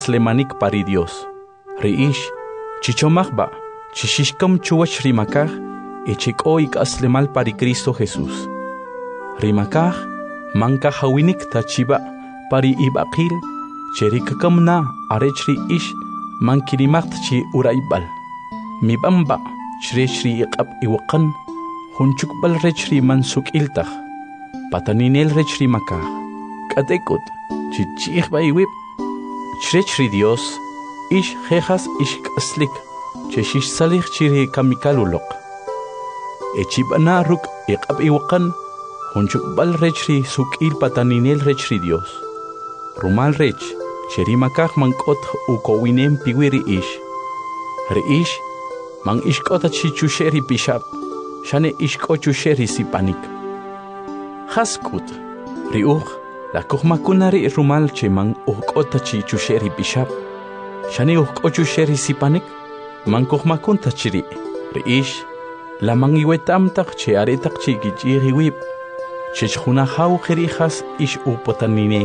Slemanik pari Dios. Riish, chichomagba, chishishkam chuach rimakaj, echikoik aslemal pari Cristo Jesús. Rimakaj, manka hawinik tachiba, pari ibakil, cherikakamna arechri ish, mankirimacht chi uraibal. Mibamba, chirechri iqab iwakan, hunchukbal rechri mansuk iltaj, pataninel rechri makaj, katekut, chichihba iwip, chirechri Dios, ish jejas ish kaslik, cheshish salih chiri kamikalulok. Echibana ruk iqab iwakan, hunchukbal rechri sukil pataninel rechri Dios. Rumal rech, cherimakaj mankot ukowinem piwiri ish. Reish, man ishkota chichusheri bishap, shane ishkochusheri sipanik. Haskut, riuch, la kuhmakunari rumal che man ukota chichusheri bishap, shane ukkochusheri sipanik, man kuhmakunta chiri. Reish, la man iwetamtak che aretak chigijiri wip, chechuna hau jerijas ish upotaninel.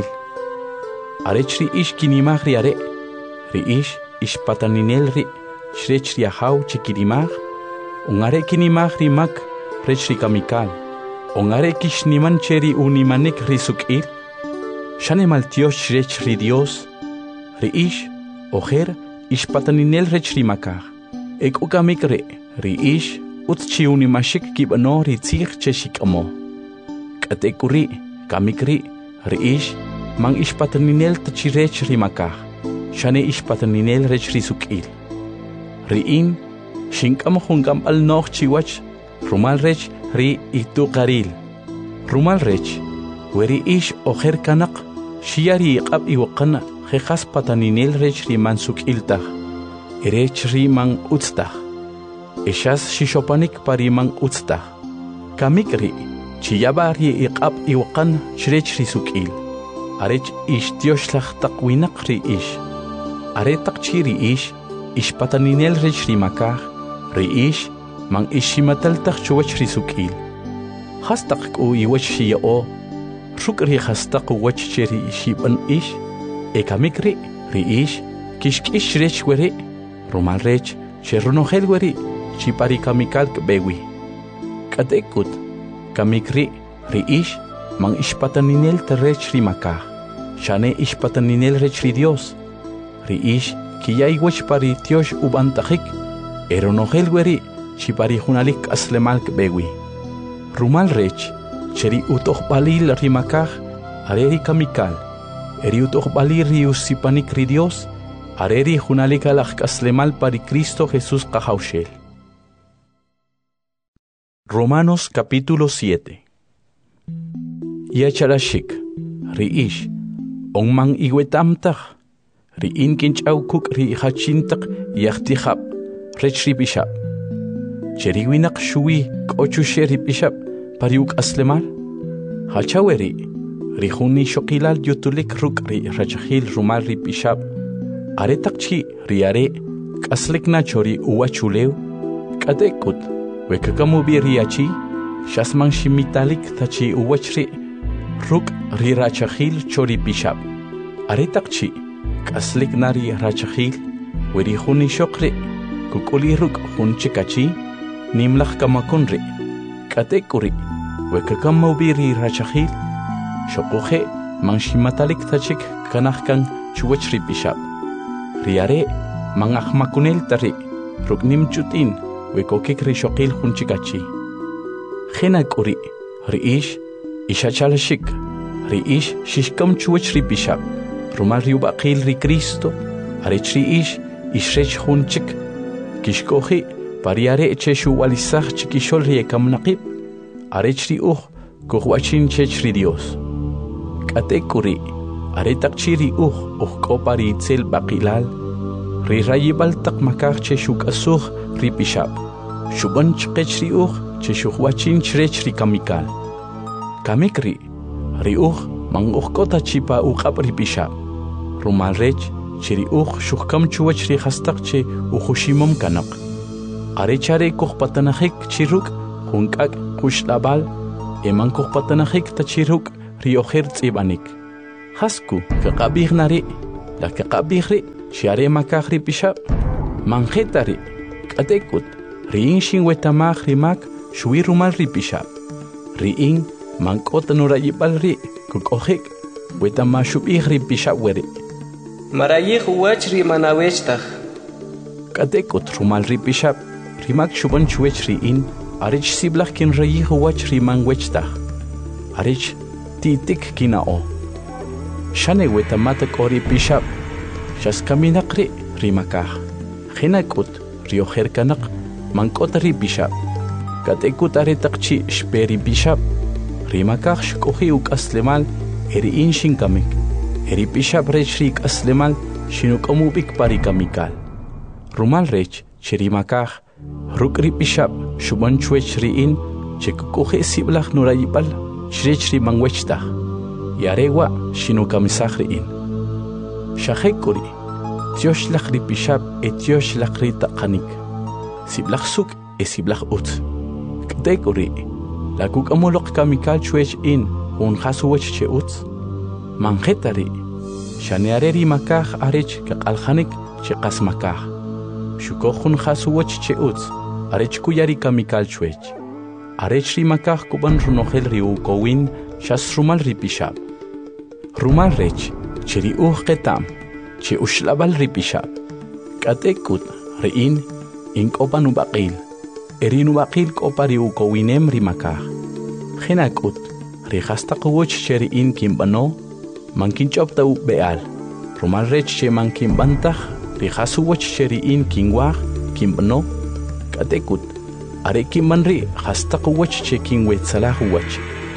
Arechri ish kinimagri are, reish ish pataninel ri. Shrechri ahau chikirimag, ungare kinimag rimak, rechri kamikal, ungare kishniman cheri unimanik risukil, shane maltios shrechri Dios, reish, ojer, ish pataninel rechri makar, ek ukamik reish, utchi unimashik kibano ritzig cheshikamo. Katekuri, kamikri, reish, man ish pataninel tachirechri makar, shane ish pataninel rechri sukil. Riin, shinkam hungam al noch chiwach, rumal rech ri itu karil. Rumal rech, weri ish oher kanak, shiari iqab iwaqana, jejas pataninel rech ri mansuk iltah, erech ri man utstah. Eshas shishopanik pari man utstah. Kamik ri, chiyaba ri iqab iwaqan shrech ri sukil. Arech ish tioshlach takwinak ri ish. Aretak chiri ish, ish pataninel rech rimakaj, reish, man ishimataltak chuwach risukil. Hastak ku iwach shiyao, ruk ri hastak wach cheri ishiban ish, ekamik reish, kishkish rech weri, rumal rech, cherunohel weri, chipari kamikal bewi. Katekut, kamik reish, man ish pataninel terech rimakaj, shane ish pataninel rech ri Dios, reish, Kiyay wach pari tiosh ubantajik, eronogel weri, chipari hunalik aslemal bewi. Rumal rech, cheri utoh balil rimakaj, areri kamikal, eri utoh balil riusipanik ri Dios, areri hunalik alak aslemal pari Cristo Jesús kahaushel. Romanos capítulo 7. Yacharashik, riish, onman iwetamtaj, Riin kinchaw kuk ri hachintak yachtihab, rechri bishap. Cheriwinak shui kochusheri bishap, pariuk aslemal. Hachaweri, rihuni shokilal yutulik ruk ri rachahil rumal ri bishap. Aretakchi riare, kaslik nachori uwachuleu. Kadekut, wekakamubi riachi, shasman shimitalik tachi uwachri, ruk ri rachahil chori bishap. Aretakchi, Kaslik nari rachahil, weri huni shokri, kukuli ruk hun chikachi, nimlach kamakunri, katekuri, wekakammubiri rachahil, shokuhe, manshimatalik tachik kanahkan chuwachri bishap. Riare, mangahmakunel tari, ruknim chutin, wekokikri shokil hun chikachi. Henakuri, riish, ishachalashik, riish, shishkam chuwachri bishap. Rumal riubaqil ri Cristo, arechri ish rech hunchik, kishkohi, pariare cheshu walisach chikishol ri ekamnaqib, arechri kuhwachin chechri Dios. Katekuri, aretakchiri kopari itzel baqilal, ri rayibal tak makach cheshuk asuh ri bishap, shuban chkechri cheshuhwachin chrechri kamikal. Kamikri, ri man kota chipa uqab ri bishap. Rumal rech, chiri shuhkam chuwach ri hastak che uhushimom kanak. Arechare kuhpatanahik chiruk, hunkak kushlabal, eman kuhpatanahik tachiruk ri oher tsibanik. Hasku, kaqabig nari, la que qabihri shiare makahri pishab manjetari katekut riin shin wetamah rimak shui rumal ri pishab riin mankot nurayibal ri kukohik wetama shubihri pishab weri marayih wach ri manawechtaj katekut rumal ri pishab rimak shuban chuech riin arich siblach kin rayih wach ri manwechtaj arich titik kinao shane wetamata kori pishab shas kaminaqri rimakah khinakut rioherkanak mankot ri pishab katekut aretaqchi shperi pishab rimakah shkohi ukaslemal eri inshin kamik eri pishab rech rik aslemal shinukomubik parikamikal rumal rech cherimakah rukri pishab shuban chuech riin chekukohe siblach nurayibal shrech ri mangwechtaj yarewa shinukamisaj riin shahekuri tiosh ri pishab etiosh ri taqanik siblach suk siblach ut ktekuri lakuk amolok kamikal chuech in un khasuwech che ut manjetari shaneare ri makaj arech kaqaljanik che qasmakaj shukohun khasuwech che ut arech kuyari kamikal chuech arech ri makaj kuban runojel ri ukowin shas rumal ri pishab rumal rech cheri qetam che ushlabal ri pishab katekut riin inkopan ubaqil erin ubaqil kopari ukowinem ri makaj khinakut ri khastaqwoch cheri in kimbano mankinchopta u beal rumal rech che mankimbantaj ri khasuwoch cheri in kinwaj kimbano katekut are kimbanri khastaqwoch che kinwetsalah wach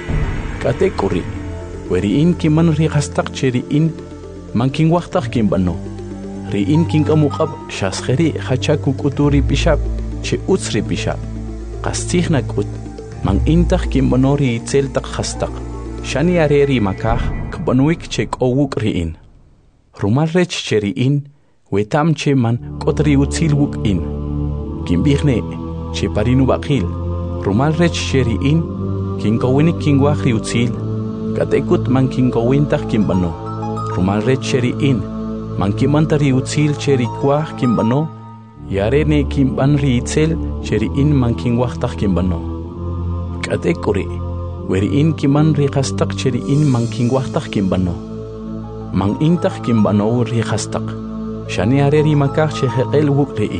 katekuri weri in kiman ri khastaq cheri in mankinwajtaj kimbano ri in kinkamuqab shaskheri khachaku kuturi pishab che utsri pishab qastighnakut man intaj kimbano ri itzeltaq khastaq shani areri makaj kbanuik che kowuk ri in rumal rech cheri in wetam che man kotri utzilwuk in kimbihne che parinu baqil rumal rech cheri in kinkowinik kinwaj ri utzil katekut man kinkowintaj kimbano rumal rech cheri in man kimanta ri utzil cheri kwaj kimbano yarene kimban ri itzel cheri in man kinwajtaj kimbano katekuri weri in kiman ri khastaq cheri in man kinwajtaj kimbano man intaj kimbano ri khastaq shani areri makaj che heqel wuk ri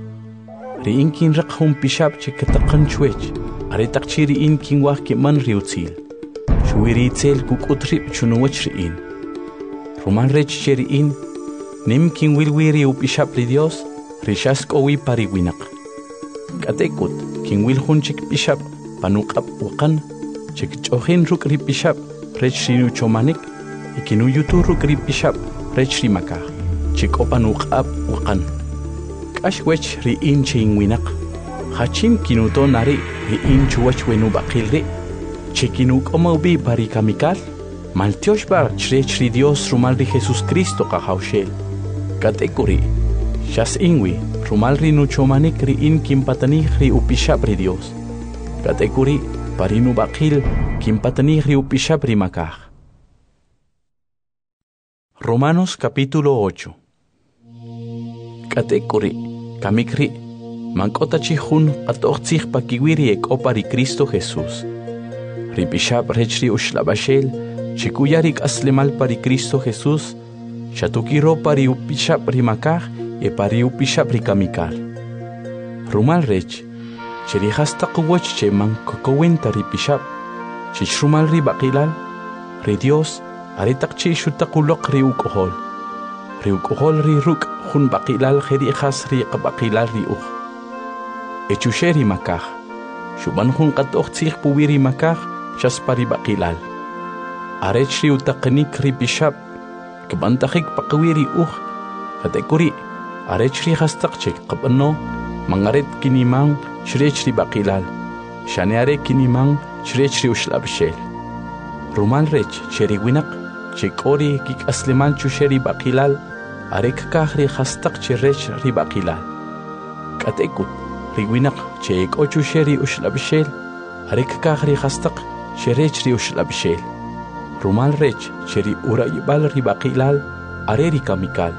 in kin raqhum pishab che kataqan chuech aretaq chiri in kinwaj kiman ri utzil shuwiri itzel kukutri chunuwach ri in rumal rech cheri in nim kin wilwiri upishab ri Dios rishas kowi pariwinaq katekut kin wilhunchik pishab panuqab waqan chik ch'ojin ruk ri pishab rech rinu chomanik ikinu yutu ruk ri pishab rech ri makaj chik opanuqab waqan kashwech ri in chinwinaq hachim kinuto nari ri in chuwach wenu baqil ri chikinu komawbi parikamikal maltiosh bar chrech ri Dios rumal ri Jesus Cristo qahawshel katekuri shas inwi rumal ri nuchomanik ri in kimpatanij ri upishab ri Dios katekuri parinu baqil kimpatanij ri upishab ri makaj Romanos capítulo 8 katekuri kamikri mankota chihun qatoqtzij pakiwiri ekopa ri Cristo Jesús ri pishab rech ri ushlabashel chikuyari k'aslemal pari Cristo Jesús shatukiro pari upishab ri makaj pari upishab ri kamikal rumal rech cheri khastaqwoch che mankokowenta ri pishab chichrumal ri baqilal ri Dios aretaq chi shutaquloq ri ukohol ri ruk hun baqilal kheri khas ri qabaqilal ri uj echusheri makaj shuban hun qatoqtzij puwiri makaj shas pari baqilal arech ri utaqnik ri pishab kbantajik paqwiri uj katekuri arech ri khastaq che qabano mangaret kiniman shrech ri baqilal shaneare kiniman shrech ri ushlabshel rumal rech cheri winaq che kori kik asleman chusheri baqilal arek kahri khastaq che rech ri baqilal katekut ri winaq che kochu sheri ushlabshel arek kahri khastaq che rech ri ushlabshel rumal rech cheri urayibal ri baqilal are ri kamikal.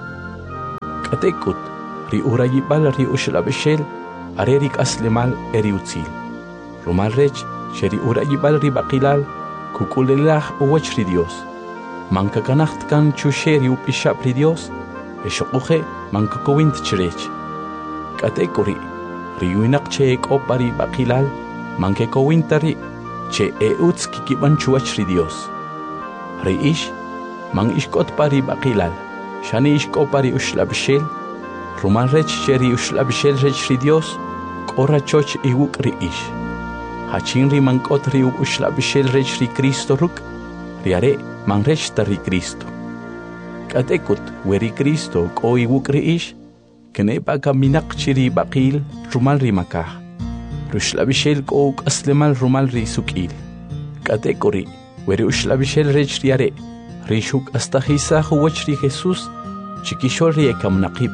Katekut ri urayibal ri ushlabeshel are ri kaslemal eri utzil. Rumal rech sheri urayibal ri baqilal kukulelah uwach ri Dios. Manka kanacht kan chusheri upishap ri Dios eshoquhe manka kowint chirech. Katekuri ri uinak che ekopari baqilal manke kowintari che eutz kikiban chuach ri Dios. Ri ish man ishkot pari baqilal shani ishkopari ushlabshel rumal rech sheri ushlabshel rech ri Dios kora choch iwuk ri ish. Hachin ri mankot ri ushlabshel rech ri Cristo ruk riare man rech ri Cristo. Katekut weri Cristo ko iwuk ri ish kene baka minak chiri baqil rumal ri makah. Rushlabishel ko aslemal rumal ri sukil. Katekuri weri ushlabishel rech riare rishuk astahisa huwach ri Jesus chikishol ri ekam naqib.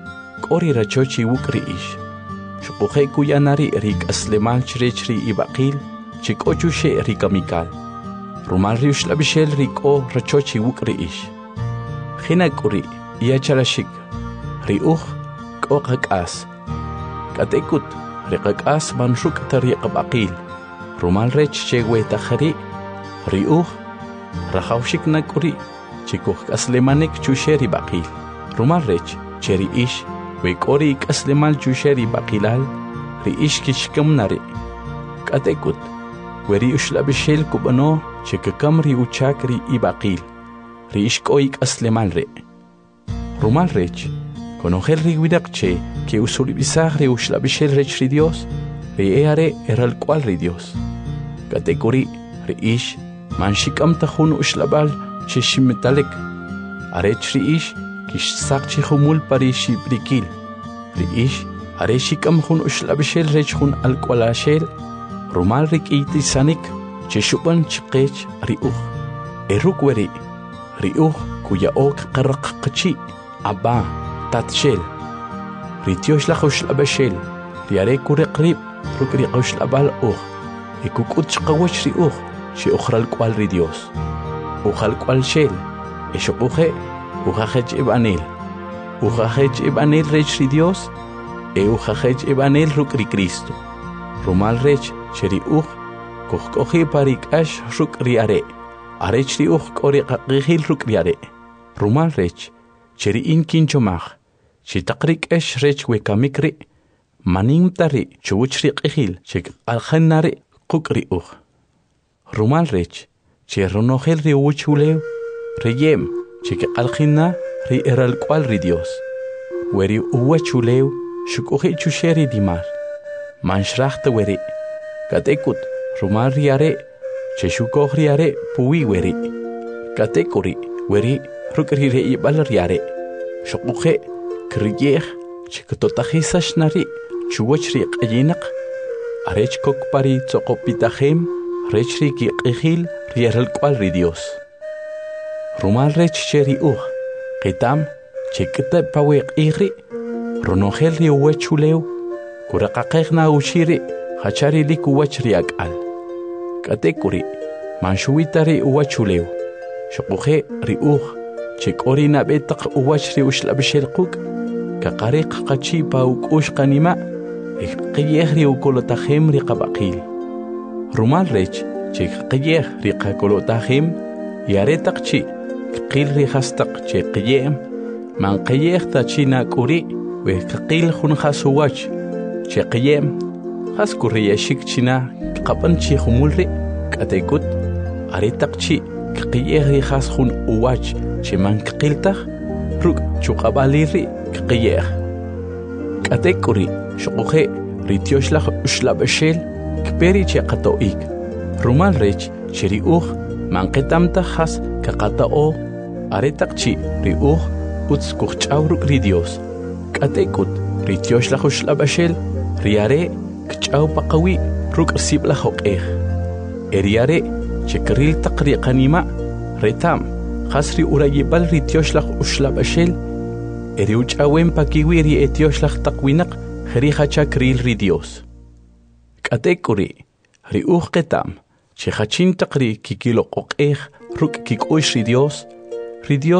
Kori rachochi wuk ri ish. Shukuhe kuyanari rik aslemal chirech ri ibaqil chikochu she ri kamikal. Rumal ri ushlabishel rik o rachochi wuk ri ish. Khinakuri iya charashik ri ko qakas. Katekut ri qakas manshuk tari qabaqil. Rumal rech chewe takhari ri rakhawshik nakuri chikuh aslemanik chusheri baqil. Rumal rech cheri ish we kori aslemal chusheri baqilal ri ish kishkam nari. Katekut weri ushlabishel kubano chikakam ri uchak ri ibaqil. Ri ish koik aslemal re. Rumal rech konogel ri widakche que usulibisag ri ushlabishel rech ri Dios ri eare eral cual ri Dios. Katekuri ri ish manshikam tahun ushlabal chishimitalek arech ri ish kish sakchi humul pari shibrikil. Ri ish areshikam hun ushlabishel rech hun alqualashel rumal rik iti sanik chishuban chiqech ri eruk weri ri kuya ok qaraqachi abba tatshel ri tiosh la ushlabashel ri are kuriqrib ruk ri ushlabal ikukut chqawach ri shi ukhral kwal ri Dios. Ukhal kwal shel eshoquhe ukhajj ibanel. Ukhajj ibanel rech ri Dios ukhajj ibanel ruk ri Cristo. Rumal rech sheri kuhkohi parik ash ruk ri are. Arech ri kori qaqihil ruk ri are. Rumal rech sheri in kinchomach shitaqrik ash rech wekamikri manim tari chuch ri qihil shik alkhanari qukri Rumal rech che ronogel ri uchuleu reyem chik alkhina ri eral cual ri Dios. Weri uwachuleu shukuhi chusheri dimar. Manshracht weri. Katekut rumal ri are che shukoh ri are pui weri. Katekuri weri rukri re ibal ri are. Shukuhe kriyeh chik totahisash nari chuwach ri qayinak arech kokpari tsokopitahem rech ri ki qihil ri eral cual ri Dios. Rumal rech cheri qitam chikta paweq igri ronogel ri uwachuleu kuraqaqeqna ushiri hachari lik uwach ri akal. Katekuri manshuitari uwachuleu shukuhe ri chikori nabetaq uwach ri ushlabishel quk kaqariq qachi pa ukush qanima qiyeh ri ukolotahem ri qabaqil. Rumal rech chik qiyeh ri qakolotahem yaretaq chi qil ri hastaq che qiyem man qiyeh ta china kuri we qil khun khasuwach che qiyem khas kuri yashik china qapan chi khumul ri katekut aretaq chi qiyeh ri khas khun uwach che man qiltaq ruk chuqabali ri qiyeh katekuri shuqhe ri tioshlah ushlabashel kperi che qatoik. Rumal rech cheri man qitamta khas kaqatao aretaq chi ri utz kuch'aw ruk ri Dios. Katekut ri tioshlah ushlabashel riare kch'aw paqawi ruk sibla hoqeh. Eriare chikril taqri qanima retam khas ri urayibal ri tioshlah ushlabashel eri uch'awen pakiwi ri etioshlah taqwinaq khri khachakril ri Dios. Katekuri ri qitam chi khachin taqri kikilo qoqeh ruk kikush ri Dios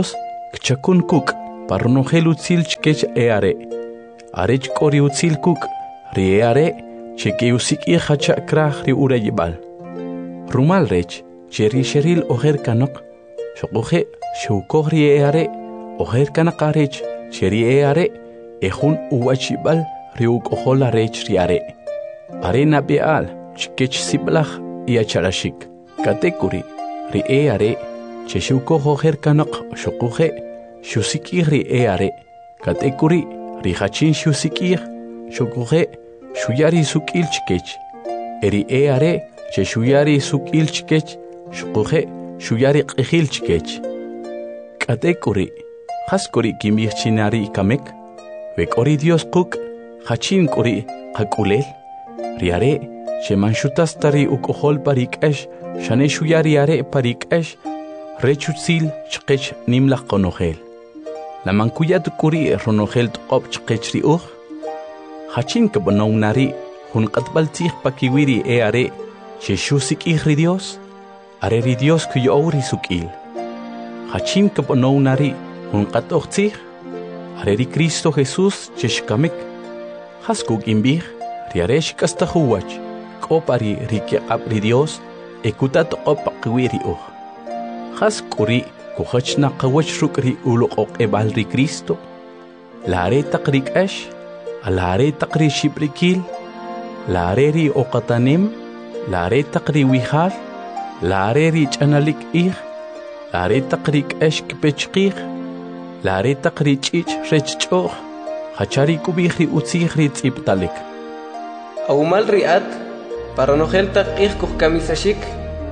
kchakun kuk parnogel utzil chkech eare arech kori utzil kuk ri eare cheke usik I hacha krah ri urayibal rumal rech cheri sheril oher kanok shokohe shukor ri eare oher kanak arech cheri eare ehun uwachibal ri ukohola rech ri are nabeal chkech siblach iacharashik katekuri ri eare cheshuko hoher kanak shokohe shusiki ri eare katekuri ri hachin shusiki shokohe shuyari sukil chkech eri eare cheshuyari sukil chkech shokohe shuyari qihil chkech katekuri haskuri kimichinari kamek vekori Dios kuk hachin kuri qakulel riare shemanshutas-tari ukohol parikesh shane shuyari are parikesh rechutsil chqech nimlaq qonohel la mankuyat kuri ronogel tqop chqech riuj hachin kabnownari hunqatbaltij pakiwiri are cheshusik ri Dios are ri Dios kuyori sukil hachin kabnownari hunqatoqtij are ri Cristo Jesús cheshkamek haskuk imbij riaresh kastahuwach kopari rikiqab ri Dios ekutat qopaqwiri uj haskuri kuhachna qawach rukri uloqoq ebal ri Cristo lare taqrikash alare taqri shibrikil lare ri oqatanim lare taqri wihal lare ri chanalik ih lare taqrikash kpechqih lare taqri chich rechchoq hachari kubihri utzihri tziptalik Aumal riat paranogel taqih kuh kamisashik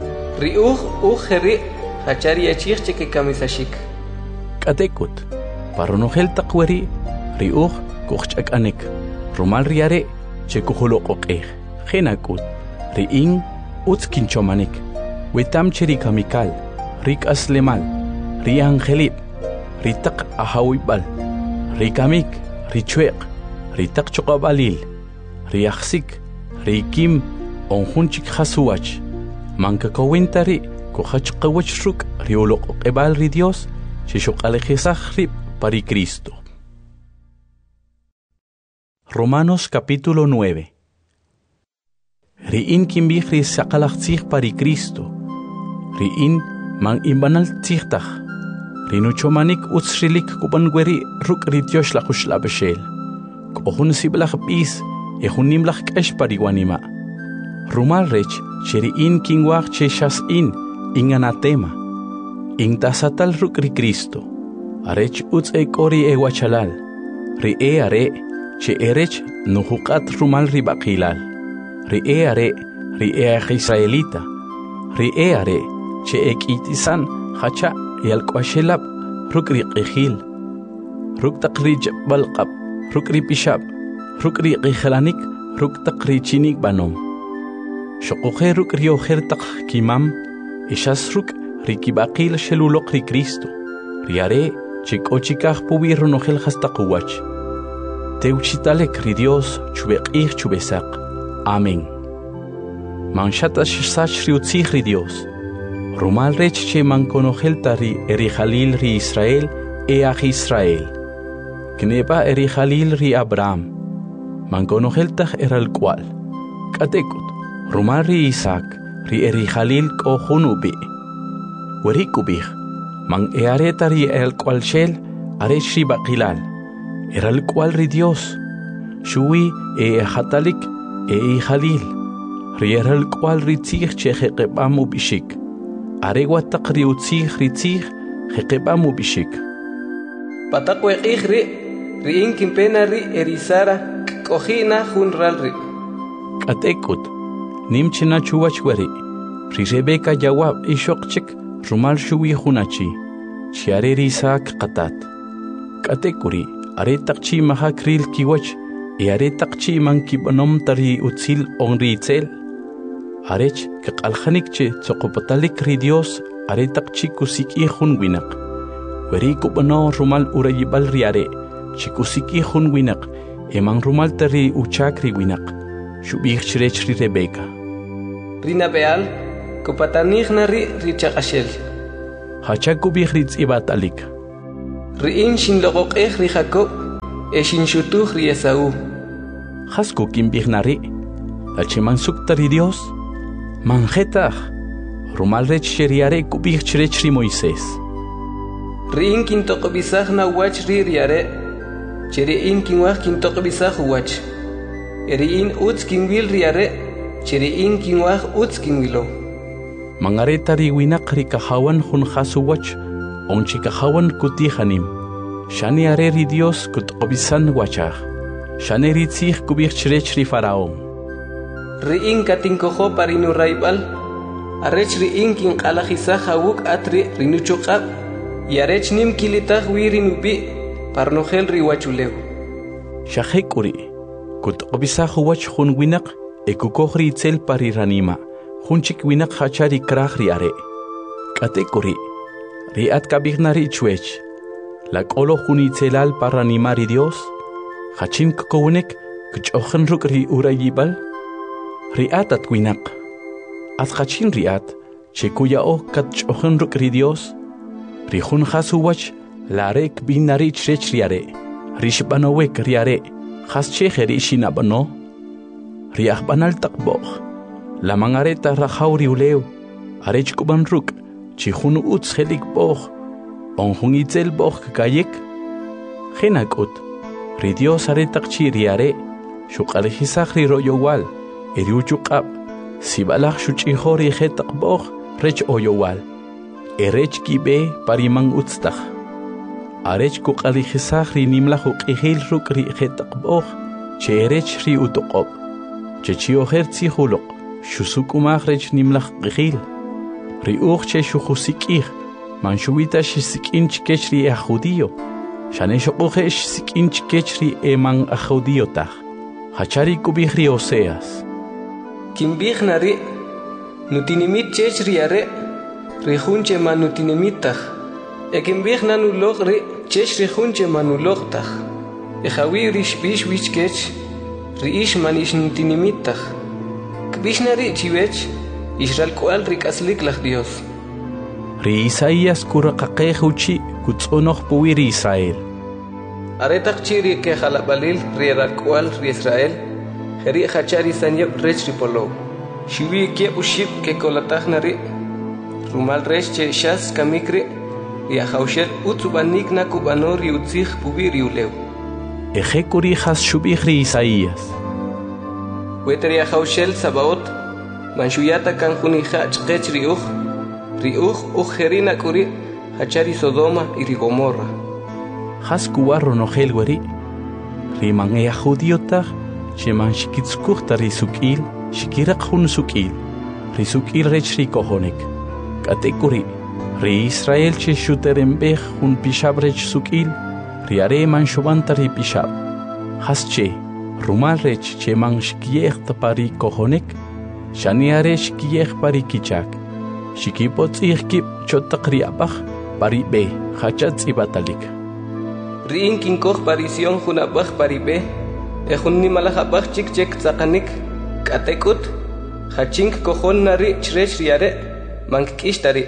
riuj heri hachari achih cheke kamisashik katekut paranogel taqweri riuj kuh chakanek rumal riare chekuholoqoqih khenakut riin utzkinchomanik wetam cheri kamikal rik aslemal ri angelip ritaq ahawibal rikamik richueq ritaq choqabalil riaxsik rikim onjunchik hasuwach manka kowintari kuhach qawach ruk rioloq ebal ri Dios shishoqalejisaj rib pari Cristo. Romanos capítulo 9. Riin kimbihri saqalajtzij pari Cristo riin man imbanal tzijtaj rinuchomanik utzrilik kubanweri ruk ri Dios la khuslabeshel kohun siblaj bis ehunimlaj k'ex pariwanima rumal rech cheriin kinwaj cheshas in anatema in tasatal ruk ri Cristo arech utz ekori ewachalal ri are che erech nuhuqat rumal ri baqilal ri are ri israelita ri are che ekitisan hacha yalqashelab ruk ri qihil ruk taqrij balqab ruk ri pishab rukri qijlanik ruk taqri chinik banom shoqoje ruk riojer taq kimam ishas ruk rikibaqil sheluloq ri Cristo riare chikochikaj pubi ronogel hastaquwach teuchitalek ri Dios chubeqij chubesaq amén manshata shsach riutzij ri Dios rumal rech che mankonogel tari eri Jalil ri Israel aj Israel kneba eri Jalil ri Abraham mankonojeltaj eral cual katekut rumar ri Isaac ri eri Jalil kojunubi werikubij man eareta ri el cual shel aresh ri baqilal eral cual ri Dios shui hatalik Jalil ri eral cual ri tzij che jeqebamu bishik aregua taqri utzij ri tzij jeqebamu bishik pataqweqij riin kimpena ri erisara Kohina hunralri katekut nimchina chuwachweri ri Rebeka jawab ishoqchik rumal shuwi hunachi chiareri Isaac qatat katekuri are taqchi mahakril kiwach are taqchi man kibanom tari utzil onritzel arech qalkhanik che tsoqopatalik ri Dios are taqchi kusiki hunwinak weri kubano rumal urayibal riare chikusiki hunwinak eman rumal tari uchakri winak shubih chrech ri Rebeka rina beal kupatanij nari richaqashel hachaku bih ritz ibatalik Riin shin loqoqej ri Jacob, shin shutuj ri Esaú. Hasku kimbignari, alchiman suktari Dios, manjetaj, rumalrech sheriare kubich ri Moisés. Riin kintoqbisaj na wach ri riare, cheriin kinwaj kintoqbisaj wach. Riin utz kinwil riare, cheriin kinwaj utz kinwilo. Mangareta riwinak rikahawan hun hasuwach, onchikahawan kutihanim. Shani areri Dios kutqobisan wachaj. Shani ritzij kubich ri Faraón. Riin katinkojo parinu raibal, arech riin kinqalajisaj hawuk atri rinuchuqab, y arech nim kilitaj wirinubi, parnojel riwachuleu. Shahekuri, kutqobisaj wach hun winak, ekukoj itzel pariranima, hunchik winak hachari kraj riare. Katekuri, riat kabignari chuech, la kolo hunitzelal paranimari Dios, hachim kukowinek, kuchochen ruk ri urayibal, riat at winak, at hachin riat, chekuya o katchochen ruk ri Dios, rihun hasuwach, la rek binari chech riare, rishbanowek riare, haschecheri shinabano, riahbanal takboch, la mangareta rajauri uleu, arech kuban ruk, chihun utz helik boch, onjun itzel boch kayek, genakut, ri Dios aretak chiriare, shuqalejisaj ri royowal, eriuchukab, sibalaj shuchihori hetak boch, rech oyowal, erech kibe parimang utztaj. Arech kuqalejisaj ri nimlaj uqihil ruk ri hetak boch, che erech ri utoqob, che chioher tzihulok, shusukumaj rech nimlaj qihil, ri uch che shujusikij, manshubita shisikinch kech ri judío, shaneshoqojesh sikinch kech ri eman judíotaj, hachari kubij ri Oseas. Kimbij nari, nutinimit chech riare, rijunche manutinimittaj, ekimbij nanulog ri chech rijunche manulogtaj, ejawi rishbish wichkech, riish manish nutinimitaj, kbij nari chivech, Israel kual rikaslik laj Dios. Ri Isaías kuraqaqej uchi kutz'unoj puwi ri Israel. Aretak chiri ke jalabalil ri rakual ri Israel, jeri hachari sanyeb rech ripolo. Shiwi ke ushib ke kolataj nari, rumal rech che shas kamikri, ri ajaushel utzubanik na kubano ri utzij puwi ri uleu. Ejekuri has shubij ri Isaías. Weteri ajaushel sabaot, manshuyata kan junija chqech riuj ujerina kuri, hachari Sodoma y ri Gomorra. Has kuwarro nojel weri, riman ea judiotaj, cheman shikitzkuchta ri sukil, shikirak jun sukil, ri sukil rech ri kojonek. Katekuri, ri Israel che shuterembej jun pishab rech sukil, ri are man shubanta ri pishab. Has che, rumal rech cheman shkiechta pari kojonek, shani are shkiech pari kichak. Shikipotz ihkip chotak riabaj pari be, hachatz ibatalik. Riin kinkoj parision junabaj pari be, ejun nimalajabaj chik chek tzakanik, katekut, hachink kojon nari chrech riare, mankishtari.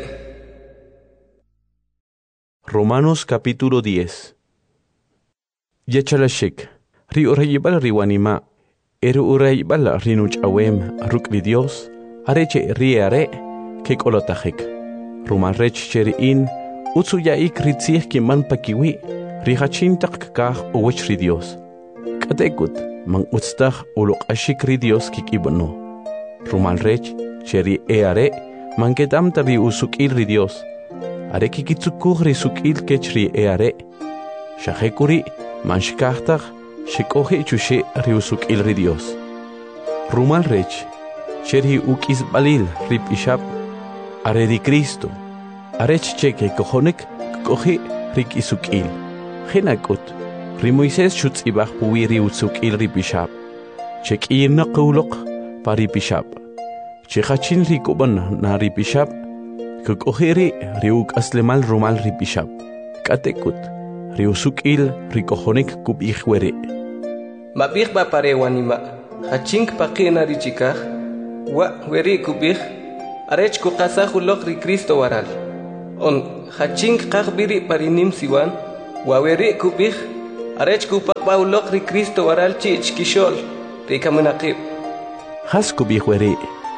Romanos capítulo 10. Yechalashik, ri urayibal riwanima, urayibal rinuch awem, rukri Dios, areche riare, kek olotajek. Rumarrech cheriin, utsuyaik ritzih kiman pakiwi, rihachintak kakaj uwech ri Dios. Katekut, man utztaj ulok ashik ri Dios kikibano. Rumarrech cheri eare, man ketamta ri usukil ri Dios. Are kikitzukuj ri sukil kech ri eare. Shahekuri, man shkajtaj, shikoje chushe ri usukil ri Dios. Rumarrech, cheri ukis balil ri pishab, are di Cristo, arech cheke kojonek, koji rik isukil. Genakut, ri Moisés shutz ibach puwi ri utsukil ri bishab. Chek irna qulok pari bishab. Chekachin ri kuban na ri bishab, kokojiri ri uk aslemal rumal ri bishab. Katekut, ri usukil ri kojonek kubich were. Mabich ba parewanima, hachink pakina ri chikaj, wa weri kubich, arech kukasahulok ri Cristo waral. On hachink kakbiri parinim siwan, Waweri kubih, arech kupapauloq ri Cristo waral chichkishol, ri kamunaqib. Has kubih weri.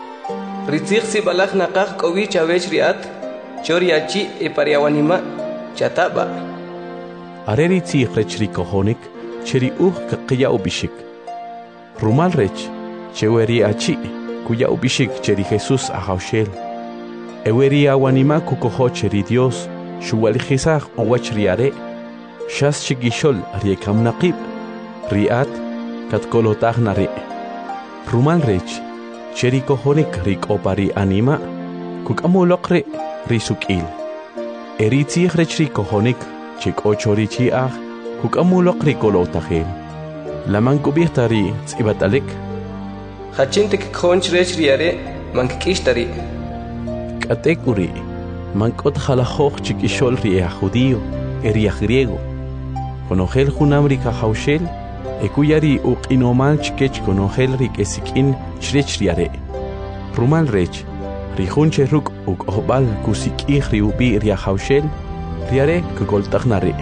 Ritzig si balak naqaq kowi chavech riat, choriachi e pariawanima, chataba. Areri tzig rech ri kohonik, cheri kaqiya ubishik. Rumal rech, cheweri achi, kuya ubishik cheri Jesus ahaushel. Eweri awanima kukoho cheri Dios, shuwalijizaj owach riare. Shas chigishol riekam naqib, riat, katkolotag nare. Rumal rech, cheri kohonik rik opari anima, kukamulokre risukil. Eritzig rech ri kohonik, chik ochorichi ag, kukamulokri kolotagel. Laman kubirtari tsibatalik. Hachintik khonch rech riare, mankishtari. Katekuri, mankot halahoj chikishol ria judío, eria griego. Conogel junamri kahaushel, ekuyari uqinomal chikech conogel rik esikin chrech riare. Rumal rech, rijunche ruk uk ohbal kusikih riubi ria haushel, riare kugoltagnare.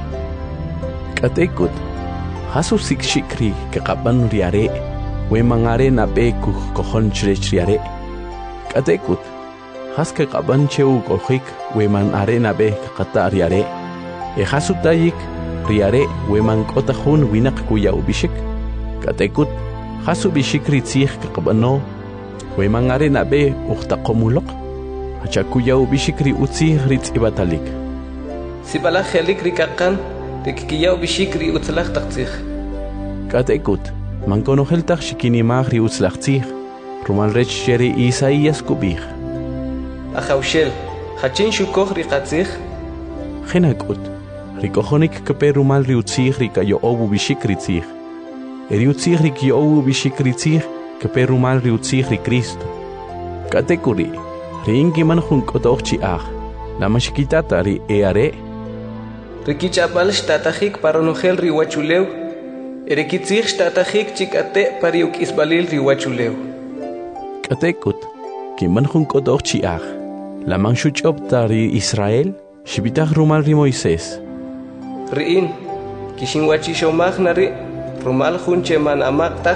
Katekut, hasu sikshikri kakaban riare, we mangare nabe kukohon chrech riare. Katekut, haske kaban cheu kohik, we man arena be kakata riare. E hasu tayik, riare we man kotahun winak kuya ubishik. Katekut, hasu bishik ritzih kakabano, we man arena be uktakomulok. Hachakuya ubishik ri utzih ritz ibatalik. Sibala helik rikakan, rikiya ubishik ri utzlach taktzih. Katekut, man konoheltach shikinimag ri utzlachtzih, rumal rech sheri Isaías kubih. Ahaushel, hachin shukoh rikatzih. Genakut, rikohonik keperumal riutzih rikayo obu bishik ritzih. Eriutzih rikyo obu bishik ritzih keperumal riutzih ri Cristo. Katekuri, riinki man junkotochi ah, lamashikitata ri eare. Rikichapal shtatahik paronogel riwachuleu, erikitzih shtatahik chikate pariuk isbalil riwachuleu. Katekut, kiman junkotochi ah, lamang shuchoptari Israel. Shibitach rumal ri Moisés. Riin, kishinwachi shomag nari, rumal junche man amaktach.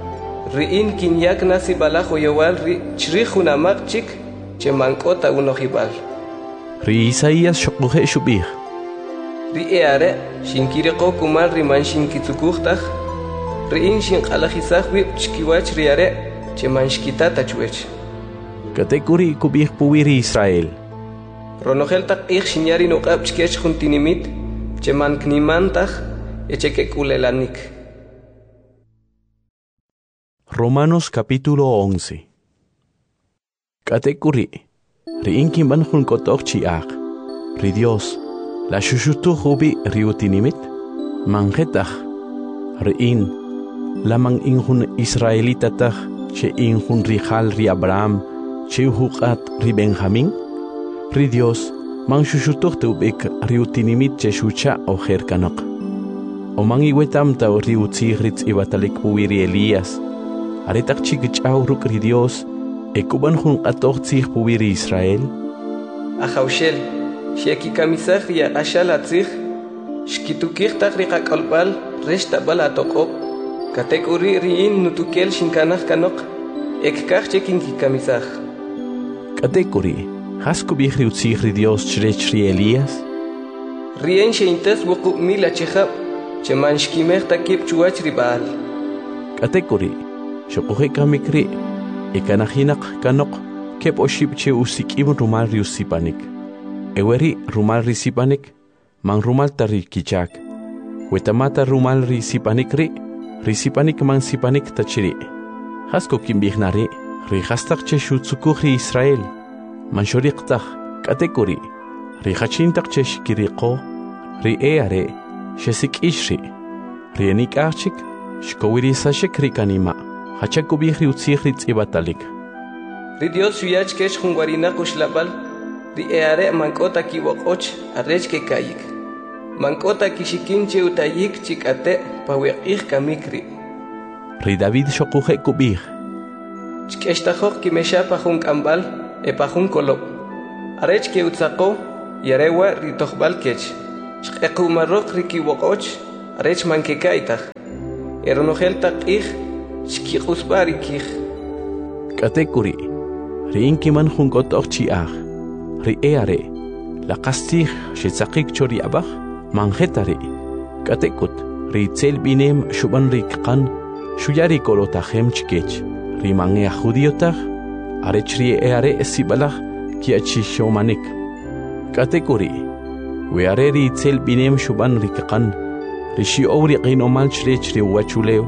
Riin kinyak nasi balajo yowal ri chrihun amak chik, che mankota unohibal. Ri Isaías shokuhe shubih. Ri eare, shinkireko kumal ri man shinkitsukuhtach. Riin shinkalajizach wip chkiwach riare, che man shkitata chwech. Katekuri kubih puwiri Israel. Ronogel tak ich shinyari nuqab chkech juntinimit, che man knimantach, echeke kulelanik. Romanos capítulo 11. Katekuri, riinkin ban junkotok chiak, ri Dios, la shushutu hubi riutinimit, manjetach, riin, lamang injun Israelitatach, che injun rijal ri Abraham, che huqat ri Benjamín, ri Dios, man shushutuh teubik riutinimit che shucha o jerkanok. O man iwetam ta riutzih ritz ibatalik puwiri Elías, aretak chikichaw ruk ri Dios, ekuban jun qatoh tzih puwiri Israel. Ahaushel, sheki kamisach ria ashal atzih, shkitukih tak ri qakalbal, reshta bala toqop, katekuri riin nutukel shinkanach kanok, ekkach chekin ki kamisach. Katekuri, hasku bihri utzihri Dios chrechri Elías? Rien sheintes wuku mila chehab, che manshkimech takip chuach ribal. Katekuri, shokuhe kamikri, ekanahinak kanok, kep oshib che usikim rumal riusipanik. Eweri rumal risipanik, man rumal tari kichak. Wetamata rumal risipanik man sipanik tachiri. Hasko kimbihnari, rihastak che shutsukuhi Israel. Manshoriqtach, katekuri, rihachintak che shikiriqo, ri eare, shesik ishri, rienik archik, shkowiri sashik rikanima, hachakubihri utzihri tzibatalik. Ri Dios shuyach kesh hunwarina kushlabal, ri eare mankota kiwokoch, arrech ke kayik. Mankota kishikinche utayik chikate, paweqih kamikri. Ri David shokuhe kubih. Chkeshtahok kimesha pahun kambal, epahun kolop. Arech ke utzako, yarewa ritohbal kech. Chqequ marroq riki woqoch, arech mankekaitach. Eronogel taqih, chkiqusbarikih. Katekuri, riinki man junkot okchiah, rieare, la castih shetzakik chori abach, manjetari, katekut, ritzel binem shuban rikkan, shuyari kolotahem chkech, rimange judiotach, arech rieare esibalach, kiachi shomanik. Katekuri, weare ritzel binem shuban rikkan, rishi owri qinomal chrech riwachuleo.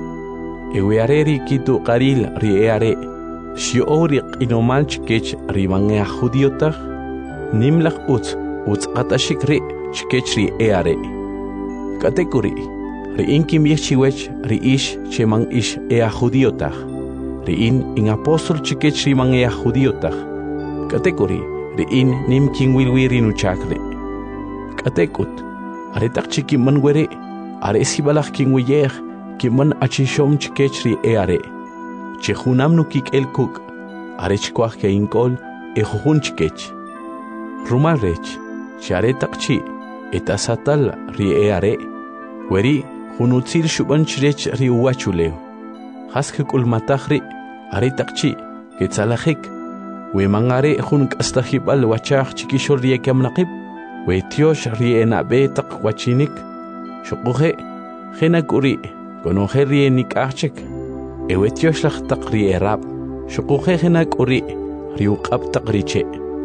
Eweare rikitu qaril rieare, shi owri qinomal chkech rimange judiotach, nimlach uts qatashik ri chkech rieare. Katekuri, riinkim yechchiwech riish chemang ish judiotach, riin in apostol chkech rimange judiotach. Katekuri, riin nim kinwilwi rinuchakre. Katekut, aretak chiki manwere, are sibalach kinwiyeh, kiman achishom chkech rieare. Chehunam nukik el kuk, arech kwach ke inkol, ejujun chkech. Rumal rech, charetak chi, etasatal rieare. Weri, hunutzil shuban chrech riuachuleo. Haskuk ulmatachri, aretak chi, ketzalachik. We mangare hun kastahibal wachach chikishor riekam naqib. We tiosh riena betak wachinik. Shukuhe, henakuri, konohe rienik achek. Ewe tiosh lach tak rierab. Shukuhe henakuri, riukab tak riche.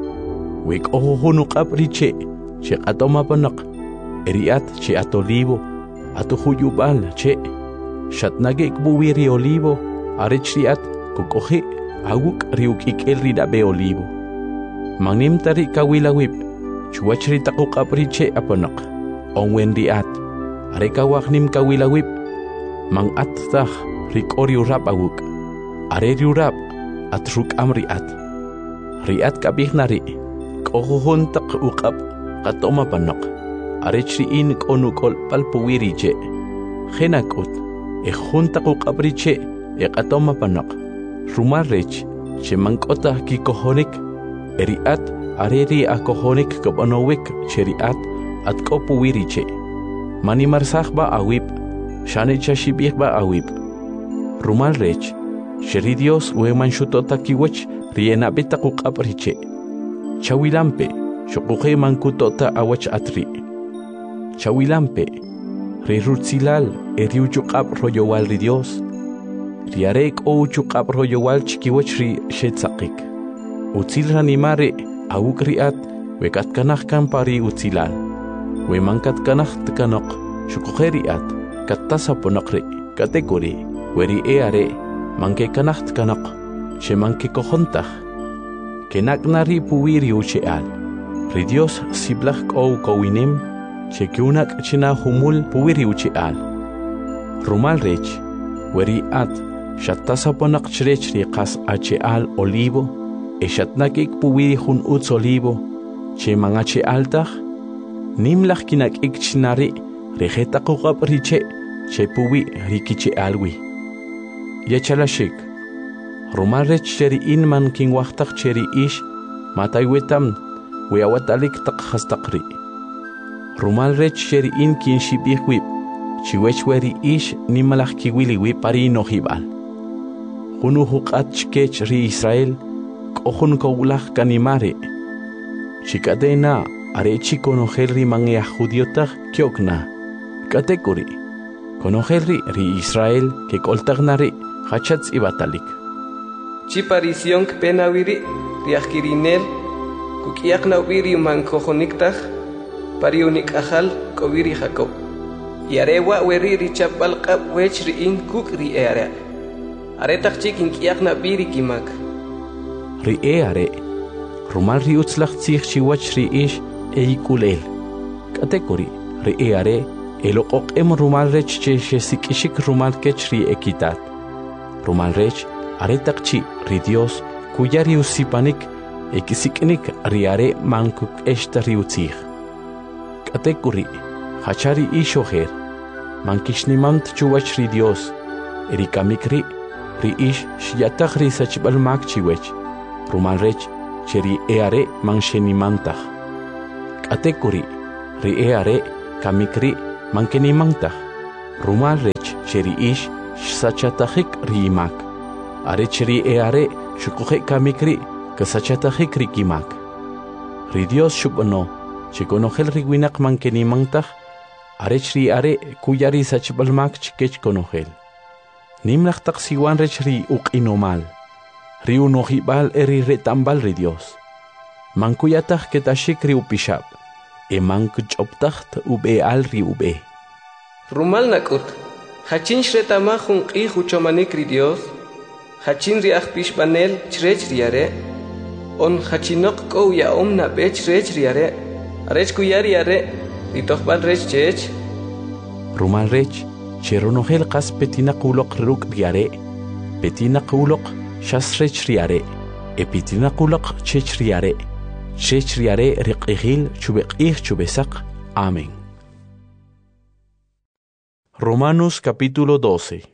Wek ohunuk ab riche, che atoma panak. Eriat che atolivo, atuhuyubal che. Shatnagek buwiri olivo, arichriat, kukohe, awuk riukik el ridabe olivo. Mangnim tari kawilawib, chuachri takuk ab riche apanak. Onwen riat, arekawak nim kawilawib. Mang at tah, rik oriurab awuk. Areriurab, at ruk amriat. Riat kabihnari, kohuhun tak ukab, katoma panak. Arechriin konukol palpuwiriche. Henakut, ejuntak ukabriche, ekatoma panak. Rumarrech, chemankota kikohonik, eriat, areri akohonik kabanowik, cheriat, at kopuwiriche. Manimarsachba awib, shanechashibihba awib. Rumarrech, sheridios wemanshutota kiwach, rienabetak ukabriche. Chawilampe, shokuhe mankutota awach atri. Chawilampe, rirutzilal, eriuchukab royowal ridios. Riarek o chukab royowal chikiwach ri shetzakik. Utzil ranimare, awukriat, wekat kanach kampari utzilal. We mankat kanach tkanok, shukukeriat, katasaponokri, kategori, weri eare, manke kanach tkanok, she manke kohontach. Kenak nari puwiri ucheal. Ridios siblach o kowinem, che kiunak china humul puwiri ucheal. Rumal rech, weri at, shattasaponak chrech riqas acheal olivo, e shatnakik puwiri hun uts olivo, che mangache altach, nimlach kinak ik chinari, rejetakukab riche, che puwi rikiche alwi. Yachalashik, Rumal rech cheri inman king wachtak cheri ish, matay wetam, weawatalik tak hastakri. Rumal rech cheri in kin shibihwib, chiwech weri ish nimalach kiwiliwib pari nohibal. Hunu hukat chkech ri Israel, kohun kowlach kanimare. Chikadena, arechi konogel ri mange judiotach kyokna. Katekuri, konogel ri Israel, ke koltagnari, hachats ibatalik. Chiparición penawiri, riakirinel, kukiak nawiri mankojoniktaj, pariunik ajal, kowiri jacob. Yarewa weri richapal kap wech riin kuk riere. Aretak chikin kiak nabiri kimak. Riere, rumal riutzlach tzich chiwach riish eikulel. Katekori, riere, elokok rumal rech che sikishik rumal kech ri ekitat. Rumal rech, aretak chi ridios kuya riusipanik ekisiknik riare mankuk eshta riutzich. Katekuri, hachari ishoher, mankishnimant chuwach ridios, erikamikri, riish shiatach risachbal makchiwech, rumalrech, cheri eare manshenimantach. Katekuri, ri are kamikri mankenimangtah rumal rech cheri ish sachatahik rimak are cheri are shukuhe kamikri kasachatahik rikimak ri Dios shubano chikonojel riwinak mankenimangtah are chri are kuyari sachbalmak chikech konojel nimlach taksiwan rech ri uqinomal ri unojibal eri retambal ri Dios mankuyatah ketashik ri upishab mankuchoptaht ube al ri ube rumal nakut hachin shretama junqi huchomanik ri Dios hachin ri achpish banel chrech riare on hachinok ko ya omna bech rech riare arech kuyari are ri tohbal rech chech rumal rech cheronogel qas petina qulok ruk riare petina qulok shasrech riare epitina qulok chech riare chech riare riqihil chubeqih chubesaq amén. Romanos capítulo 12.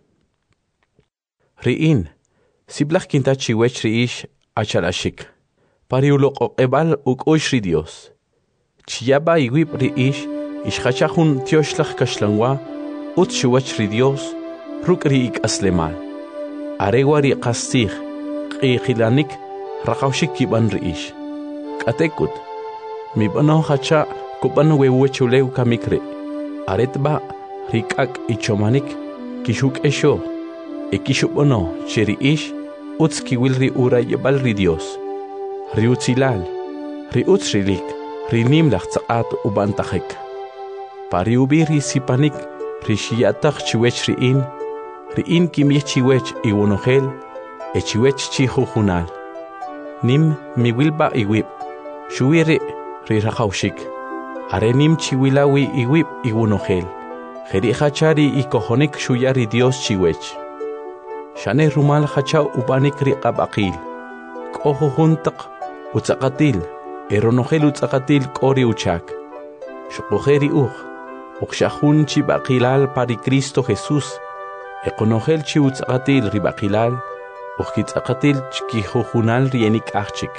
Riin siblach kinta chiwech riish achalashik pariulok oqebal ukosh ri Dios chiyaba iwib riish ishkhachahun tioshlach kashlangwa ut chiwech ri Dios ruk riik aslemal aregwari qastig qiqilanik raqawshik kiban riish katekut mi bano hacha kuban wewechuleu kamikre aretba rikak ichomanik kishuk esho ekishubono cheriish utski wilri ura yebal ri Dios riutzilal riutzrilik rinimlach tsaqat ubantahek pariubiri sipanik rishiatach chiwech riin kimich chiwech iwonogel echiwech chihujunal nim miwilba iwib shuwiri riraqawshik arenim chiwilawi iwib iwunogel jeri hachari ikohonik shuyari Dios chiwech shane rumal hacha ubanik riqabaqil qohujuntaq utzaqatil eronogel utzaqatil qori uchak shuqojeri uqshahun chibaqilal pari Cristo Jesús eqonogel chi utzaqatil ribaqilal uqkitzaqatil chkihujunal rienik achik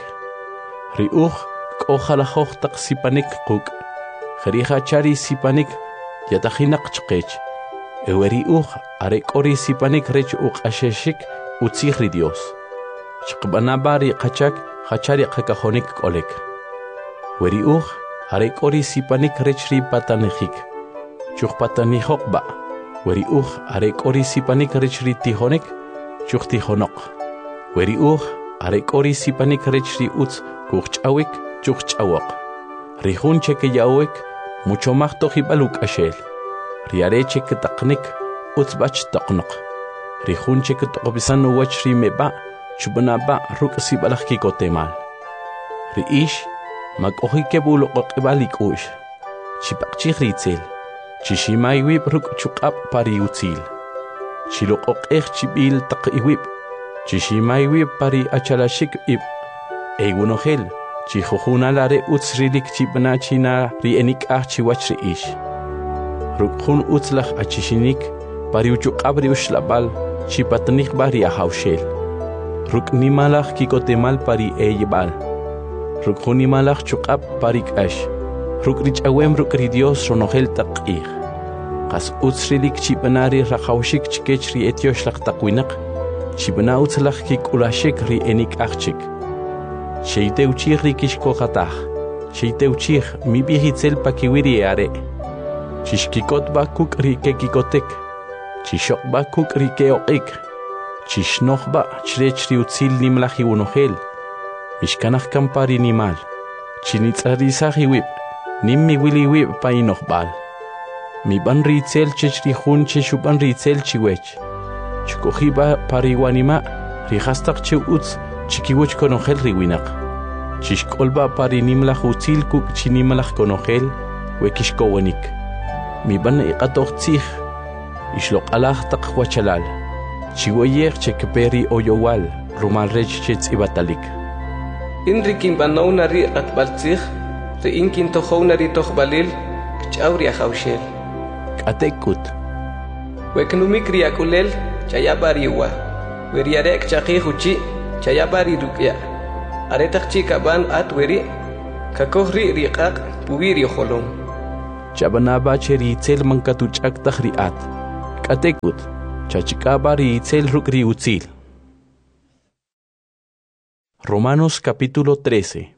riuj q'ojalajoj taq sipanik quk jeri hachari sipanik yatahinaq chqech eweri are qori sipanik rech uqasheshik utzij ri Dios chqbanabari qachak hachari qakajonik q'olek weri are qori sipanik rech ri patanejik chujpatanijoqba weri are qori sipanik rech ri tijonek chujtijonoq weri are qori sipanik rech ri utz kuqch'awik chujch'awoq rijun cheke yawek mucho más tojibal ashel riare cheke taqnik utzbach taqnoq rijun cheke toqbisan wach ri meba chubnaba ruk sibalaj kikotemal riish makohike bulo qoqbalik ush chipaqchi ritzel chishimay wib ruk chuqab pari utzil chiloqoqej chibil taqiwib chishimay wib pari achalashik ib egunogel chihujunalare utzrilik chibna china rienik chiwach riish rukjun utzlaj achishinik pari uchuqab riushlabal chipatnik bari ahawshel ruknimalaj kikotemal pari eyibal rukjunimalaj chuqab pari kash rukrichawem rukri Dios ronogel taqih qas utzrilik chibnari raqawshik chkech ri etioshlaq taqwinaq chibna utzlaj kikulashik ri enik achik Sheiteuchir rikishkoqataj Sheiteuchir mi bijitzel pakiwiri are Chishkikot bakuk rikekikotek Chishok bakuk rikeoqik Chishnoqba chrech riutzil nimlaji unogel Mishkanaj kampari nimal Chinitzarizaji wib Nimmi wili wib painoqbal Mi ban ritzel chechri jun cheshuban ritzel chiwech Chukojiba pariwanima rijastaq che utz chikiwech konogel riwinaq chishkolba pari nimlaj utzil kuk chinimlaj konogel wekishkowenik mi ban iqatoqtzij ishloqalaj taq wachalal chiweyej chekperi oyowal rumal rech chetzibatalik inrikin banowna ri qatbaltzij riinkin tojowna ri tojbalil kch'awri ajawshel k'atekut weknumik riakulel chayabariwa weriarek chaqij uchi chayabari rukya aretaq chikaban atweri kakoj ri riqaq puwiri jolom chabanaba cheri itzel mankatuchak tahriat. Katekut, chachikabari itzel rukri utzil. Romanos capítulo 13.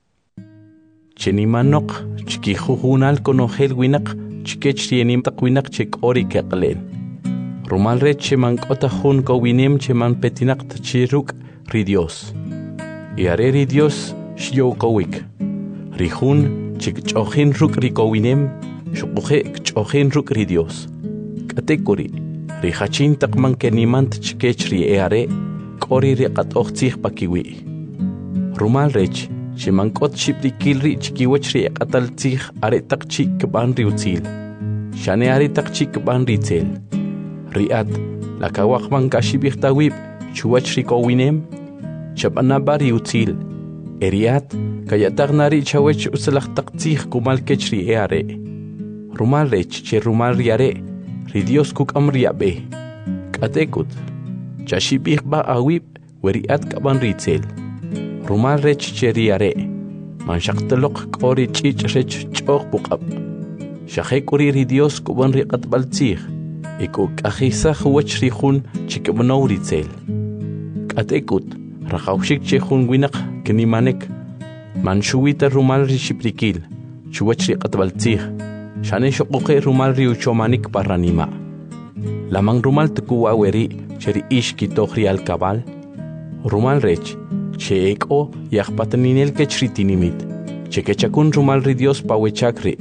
Chenimanok, chikijujunal konogel winak, chikech rienim takwinak chek ori keklen. Romal re cheman kotahun ko winem cheman petinak tachiruk ri Dios. Iare ri Dios shio kowik. Rihun chik chochin ruk ri ko winem, shukuhe chochin ruk ri Dios. Katekuri, rihachin takman kenimant chikech ri eare, kori riqat ochtzih pakiwi. Rumal rech, Shimankot shiprikil ri chikiwach ri atal tzih aretak chik ban riutzil. Shane aretak chik ban ritzel. Riat, la kawak man kashibich tawib, chuwach ri kowinem, chabanaba riutzil. Eriat, kayatak nari chawech usalak tak tzih kumal kech ri eare. Rumal rech, che rumal riare, ri Dios kukam riabe. Katekut, chashibich ba awib, weriat kaban ritzel. Rumal rech cheriare, man shaktalok kori chich rech chok bukab. Shakekuri ri Dios kuban riqat baltzih, iku kahisa huwach rihun chikabanaw ritzel. Katekut, rakawshik chehun winak kinimanek, man shuwita rumal ri shiprikil, chuwach riqat baltzih, shane shokuke rumal ri uchomanik paranima. Lamang rumal tukuwa weri cheri ish kitoh ri alkabal, rumal rech, che eko yakpataninel kechritinimit, che kechakun rumal ri Dios pawechakri.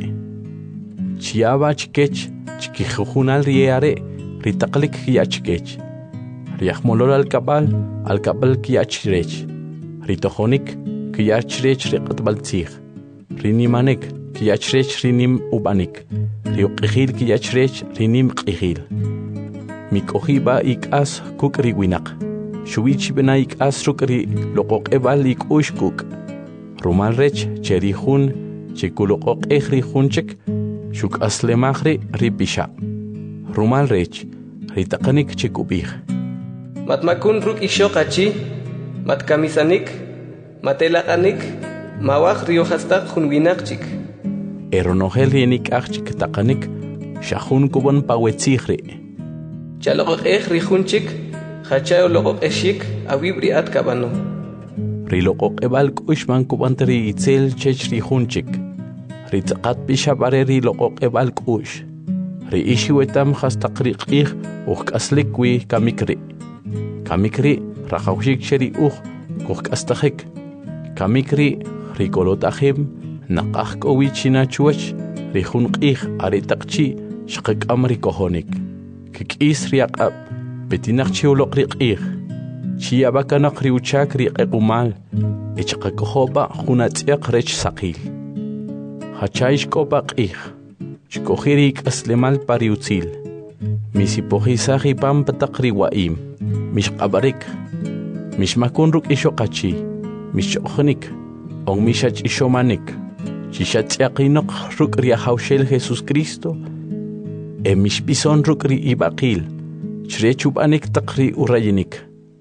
Chiaba chikech, chikijujunal rieare, ritaklik kiachkech. Riachmolol alkabal kiachrech. Ritohonik kiachrech riqatbaltzih. Rinimanek kiachrech rinim ubanik. Riuqihil kiachrech rinim qihil. Mikohiba ikas kukri winak. Shuichi benaik asrukri lokok ebalik ushkuk. Rumal rech cherihun chikulokok ehrihunchek shuk aslemahri ripisha. Rumal rech ritakanik chikubih. Matmakun ruk ishokachi, matkamisanik, matelakanik, mawak riohastak hunwinakchik. Eronogel rienik achik takanik, shahun kuban pawetzihri. Chalokok ehrihunchik, Hachayo lokok eshik awibri at kabano. Rilokok ebal kushman kubantari itzel chech rihunchik. Ritzakat bishabare rilokok ebal kush. Riishi wetam hastakriqih aslikwi kamikri. Kamikri rakawshik sheri astakik. Kamikri rikolotahim nakah kowichina chuach rihunqih aritakchi shakik amri kohonik. Kikis riaqab. Betinak chiulok riqih. Chiabakanak riuchak riqumal. Echakakohoba hunatiak rech sakil. Hachaish kobaqih. Chkohirik aslemal pariutzil. Misipohisahi pam patakri waim. Mishqabarik. Mishmakunruk ishokachi. Mishokhnik. On mishach ishomanik. Chishatiakinok ruk riahaushel Jesus Cristo. Mishpison ruk ri ibaqil. Chrechub anik takri urayinik.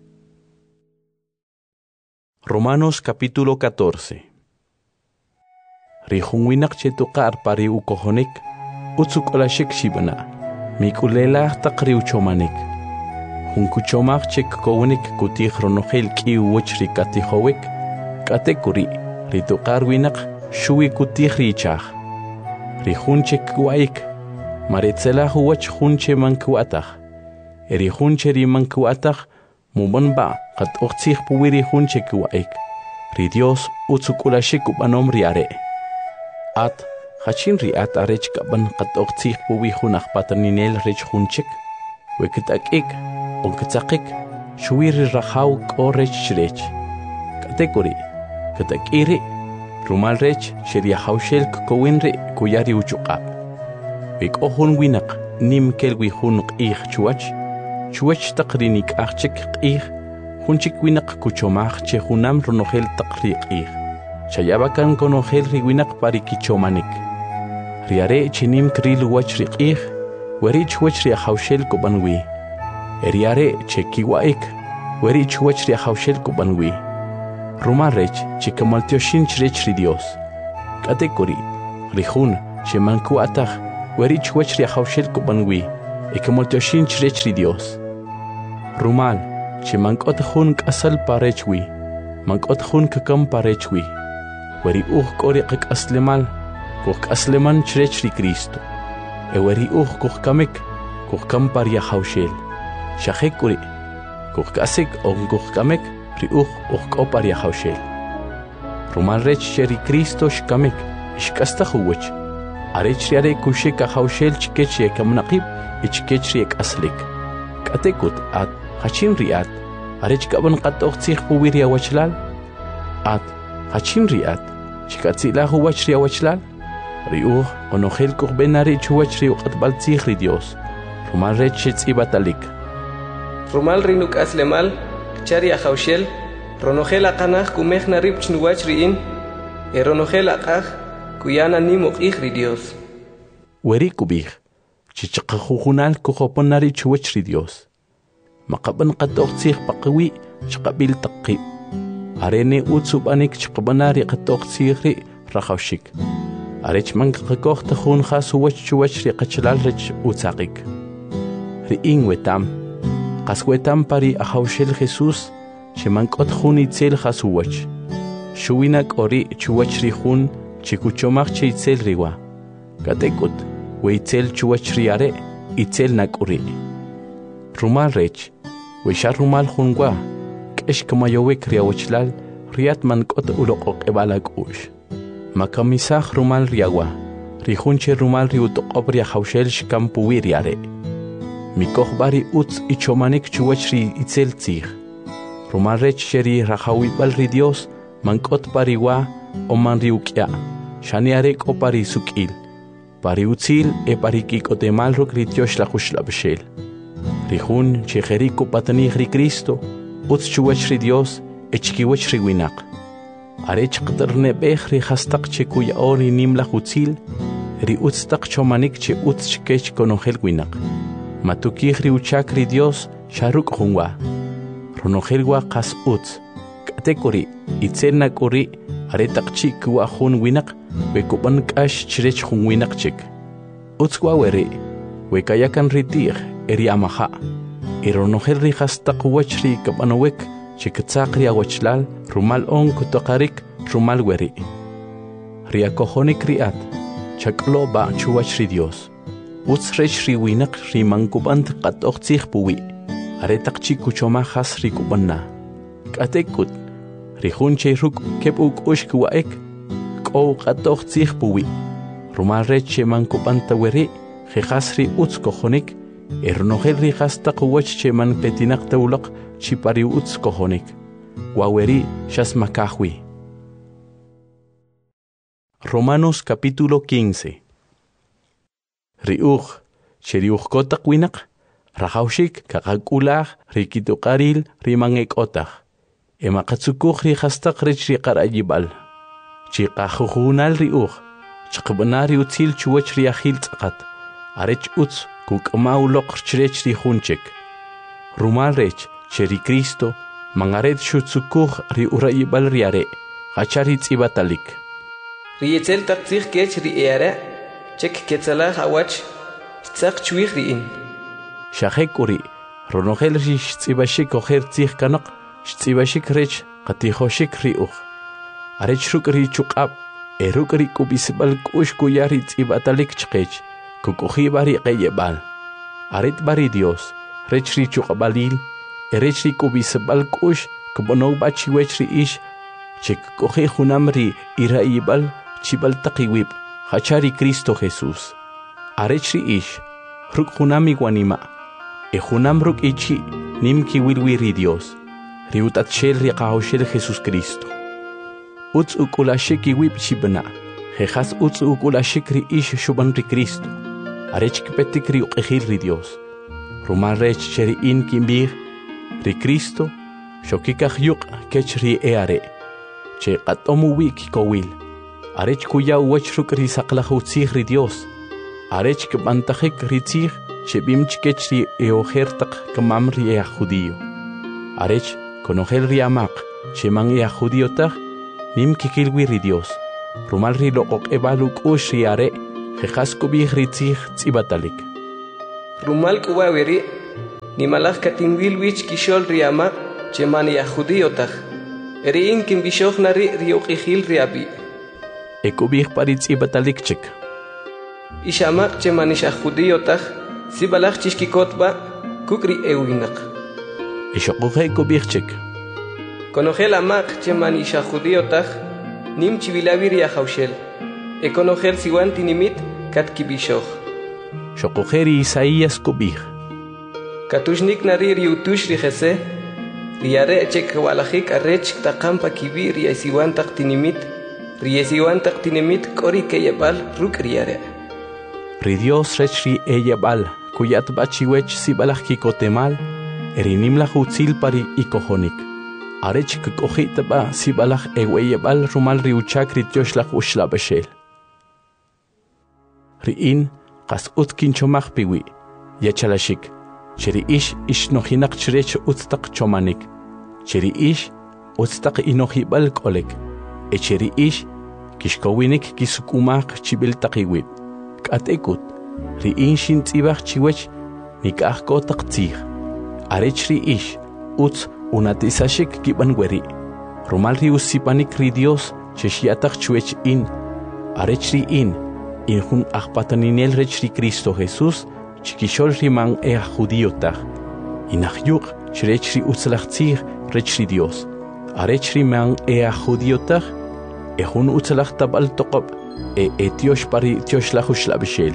Romanos capítulo 14. Rihunwinak chetukar pari ukohonik, utsuk olashik shibana, mikulela takri uchomanik. Hunkuchomak chek kowenik kutih ronogel ki uwach rikatihowik, katekuri, ritukar winak shui kutih richach. Rihunchek kuaik, maritzela huwach hunche mankuatach. Erihunche rimankuatach, mubanba, kat ochtzih puwiri hunche kuaik. Ri Dios utsukulashik ubanom riare. At, hachin riat arech kaban kat ochtzih puwi hunach pataninel rech hunchek. Wekitakik, onkitakik, shuiri rahaw ko rech shrech. Katekuri, katakiri, rumal rech, sheriahaushel kowinri kuyari uchukap. Wik ohun winak, nim kelwi hunuk ich chuach. Chuach takrinik achik qih, hunchik winak kuchomach che hunam ronogel takri qih. Chayabakan konogel riwinak parikichomanik. Riare chinim kril wach riqih, werich wach riahaushel kubanwi. Eriare che kiwaik, werich wach riahaushel kubanwi. Rumarech chikamaltioshin chrech ri Dios. Katekuri, rihun, shemanku ataj weri chwech ri hawshel kubanwi ekemoltoshin chrech ri Dios rumal shemankot hun kasal parechwi mankot hun kakam parechwi weri kori aslemal asleman chrech ri Cristo weri kamek kam paria hawshel shahekuri kasik kamek ri ko paria hawshel rumal rech sheri Cristo shkamek ishkasta huwech arech riare kushika hawshel chikeche kamnaqib ichkech riek aslik katekut at hachin riat arech kaban qatoq tsikh puwiria wachlal at hachin riat chikatsila huwach ria wachlal riuh onogel benari chuwach riu qatbal tsikh ri Dios rumal rech tsibatalik rumal rinuk aslemal charia hawshel ronogel aqanaj kumej narib chnuwach riin ronogel aqaj kuyana nimok ri Dios weri kubij chichaqajunal kujoponari chuwach ri Dios maqaban qatoq tsikh paqwi chqabil taqi arene utsubanik chqbanari qatoq tsikh ri rahawshik arech man qaqoq tajun khas huwach chuwach ri qachlal rech utsaqik riin wetam qaswetam pari ahawshel Jesus shemankot jun itzel khas huwach shuwina qori chuwach ri jun chikuchomaj itzel riwa katekut weitzel chuwach riare itzel nakuri rumal rech weshar rumal junwa kesh kamayowek riawchlal riat mankot uloqoq ebalakush makamisaj rumal riawa rijunche rumal riutoqob ria hawshel shkampuwi riare mikoj bari utz ichomanik chuwach ri itzel tsikh rumal rech sheri rahawibal ri Dios mankot pariwa oman riukya shaniare ko pari sukil pari utzil pari kikotemal ruk ri Dios la khuslabshel rijun chejeriku patani ri Cristo utz chuwach ri Dios echkiwach ri winaq arech qtarne bej ri hastaq chekuya ori nimla utzil ri utz taq chomanik che utz chkech konogel winaq matukij ri uchak ri Dios sharuk junwa ronogelwa qas utz katekuri itzel nakuri aretaqchi kuwa jun winaq bekuban kash chrech jun winaq chik utzwa weri wekayakan ritij eri amaja ironogel ri hastaq wach ri kabanowek chikatzaq ri awachlal rumal on kutoqarik rumal weri ri akojonik riat chaklo ba chuwach ri Dios utz rech ri winaq ri mankubant qatoq tsikh puwi aretaqchi kuchoma khas ri kubanna katekut rijun cheruk kepuk ushkuwaek ko qatoq tsikh puwi rumal rech mankubanta weri khasri utz kojonik ernogel ri hastaq wach cheman petinaq tawlaq chipari utz kojonik waweri shasmakahwi Romanos capítulo 15 Riuj cheriuj kotaq winaq rahawshik kaqakulaj rikituqaril rimangek otaq emaqatsukuj ri hastaq rech ri qarayibal chiqajujunal riuj chqbanari utzil chuwach ri ajil tzaqat arech utz kuk'mauloq chrech ri junchek rumal rech cheri Cristo mangaret shutsukuj ri urayibal riare hachari tsibatalik riyetzel taq tsikh kech ri eara chek ketsalaj awach tzaq chwij riin shahekuri ronogel ri tsibashik ojer tsikh kanaq tsibashik rech qatijoshik riuj arech ruk ri chuqab eruk ri kubisbal kush kuyari tsibatalik chqech kukuji bari qeyebal aret bari Dios rech ri chuqabalil erech ri kubisbal kush kubonow bachi wech ri ish chek kuji junam ri iraibal chibal taqiwib hachari Cristo Jesus arech ri ish ruk junami wanima junam ruk ichi nimki wilwi ri Dios ri utatshel ri qahawshel Jesus Cristo utz ukulashiki wib chibna jejas utz ukulashik ri ish shuban ri Cristo arech kipetik ri uqejil ri Dios rumal rech cheri in kimbir ri Cristo shokikaj yuq kech ri eare che qatomu wi kikowil arech kuya wach ruk ri saqlaj utzij ri Dios arech kbantajik ri tzij shebim chkech ri eojertaq kamam ri judío arech konogel ri amaq sheman judío taj nim kikilwi ri Dios rumal ri loqoq ebaluk ush ri are Jejas kubih ritzih tzibatalik. Rumal kuwaweri, ni malach katingwil wich kishol riama, chemani ya judíotach. Eri inkin bishoch nari riuqihil riabi. Ekubih paritz ibatalik chik. Ishamak chemanisha judíotach, si balach chishkikotba, kukri ewinak. Ishokuhe kubih chik. Conogel amak chemanisha judíotach, nim chivilavir ya haushel. Econogel siwanti nimit kat kibishoch. Shokuheri Isaías kubih. Katushnik nari riutush rijese, riare chek walajik arrech takampa kibi riesiwantak tinimit, riesiwantak tinimit kori keyebal ruk riare. Ridios rechri eyebal, kuyat bachiwech sibalach kikotemal, erinimla hutzil pari ikohonik. Arech kukojitaba sibalach eweyebal rumal riuchak rityoslach ushla beshel. Riin qas utkin chomach piwi, yachalashik. Cheri ish nohinak chrech utstaq chomanik. Cheri ish utstaq inohibal kolek. Cheri ish kishkowinik kisukumak chibil taqiwit. Katekut riin shin tzibach chiwech nikah kotak tzih. Arechri ish uts unatisashik kibanweri. Romal riusipanik ri Dios cheshiatak chuech in. Arechri in hun achpataninel rechri Cristo Jesús chikishol riman judíotach. Inahyuk chrechri utzlachtzih rechri Dios. Arechri man judíotach hun utzlach tabal toqob etiosh pari tiosh labishel.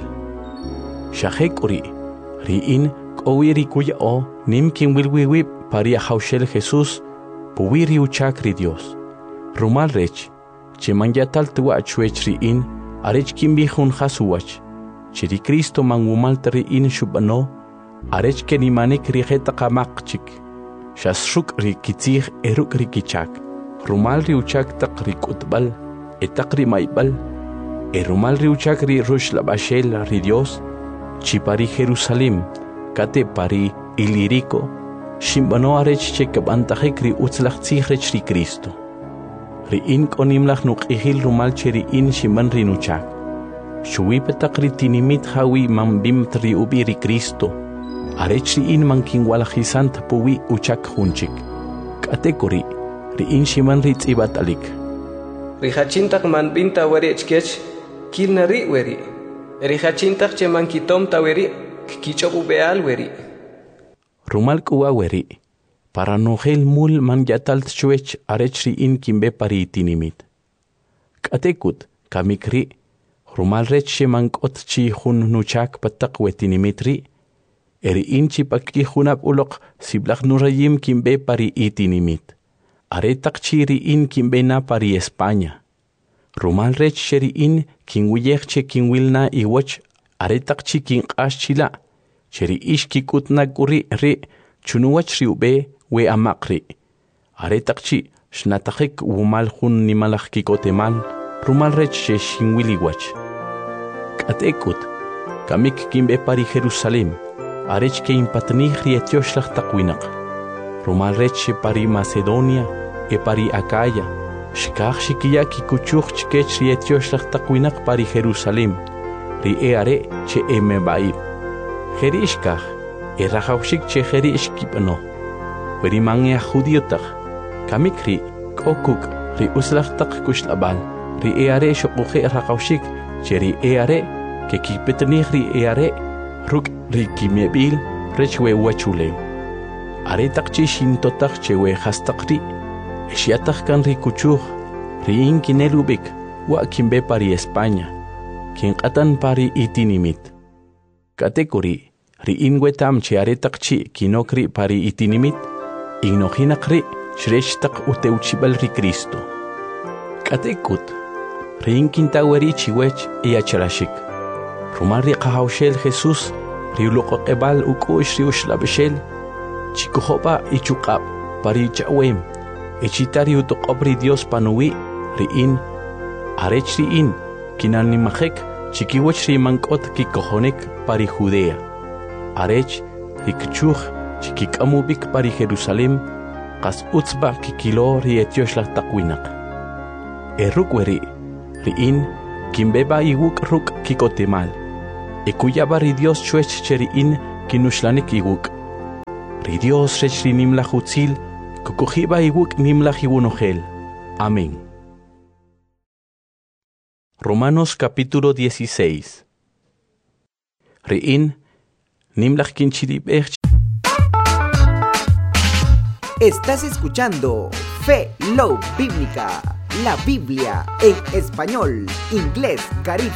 Shahek uri riin kowiri kuya o nimkin wilwiwib pari haushel Jesús puwiri uchakri Dios. Rumal rech cheman yatal tuwa chuechri in arech kimbihun hasuwach. Chiri Cristo mangumaltari in shubano, arech kenimanik rijeta kamakchik. Shasruk rikitzih eruk rikichak. Rumal riuchak tak rikutbal, etak rimaibal. Rumal riuchak ri rush labashel ri Dios. Chipari Jerusalem, kate pari iliriko. Shimbano arech chekabantahek ri utzlachtzih rech ri Cristo. Ri in konimlach nuk ihil rumal cheri in shimban rinuchak. Shui petakri tinimit hawi mambim tri ubiri Cristo. Arechri in mankin walajisant puwi uchak hunchik. Katekori, ri in shiman ritz ibatalik. Rijachintak manbinta weri echkech, kilnari weri. Rijachintak chemankitom taweri, kichobu beal weri. Rumal kuwa weri. Para nogel mul man yatalt chuech arechri in kimbe pari tinimit. Katekut, kamikri. Rumal reche mankot chi hun nuchak patak wetinimitri. Eri inchi pakki hunap ulok siblak nurayim kimbe pari itinimit. Aretak chiri in kimbe na pari España. Rumal rech sheri in kinwiyekche kinwilna iwach aretak chi kinqashchila. Cheri ish kikutna guri ri chunuwach riube we amakri. Aretak chi shnatakik wumal hun nimalak kikotemal. Rumal rech she shinwiliwach. Katekut, kamik kimbe pari Jerusalem, arech ke impatnih rietioslach takwinak. Rumal rech pari Macedonia, pari Acaya, shkach shikia kikuchuch chkech rietioslach takwinak pari Jerusalem, ri are che emebaib. Jerishkach, rajaushik che jerishkipano. Veri mange judíotach, kamikri, kokuk, ri uslach tak kushlabal, ri are shokuche rajaushik, cheri are, que kipetnihri are, ruk rikimebil, rechwe wachuleu. Aretak chishintotak chewe hastakri, eshiatak kan rikuchuch, riin kinelubik, wa kimbe pari España, kinkatan pari itinimit. Katekuri, riin wetam che aretak chi kinokri pari itinimit, ignohinakri, shreshtak uteuchibal ri Cristo. Katekut, riin kintaweri chiwech iacharashik. Rumal ri qahawshel Jesús, riuluqo qebal ukush riushlabeshel, chikuhopa ichukab, pari chawem, echitari utoqobri Dios panuwi, riin, arech riin, kinanimajek, chikiwech rimankot kikohonek pari Judea. Arech, rikchuch, chikikamubik pari Jerusalem, qas utzba kikilo rietioshla takwinak. Erukweri, riin, Kimbeba iwuk ruk kikotemal. Ekuyaba ri Dios chuech cheriin kinushlanek iwuk. Ri Dios rech ri nimla hutzil, kukujiba iwuk nimla hiwunogel. Amén. Romanos capítulo 16. Riin nimla kinchiribech. Estás escuchando Fe Love Bíblica, la Biblia en español, inglés, caribe